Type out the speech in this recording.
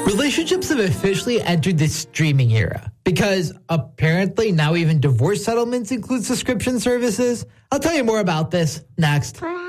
Relationships have officially entered the streaming era because apparently now even divorce settlements include subscription services. I'll tell you more about this next.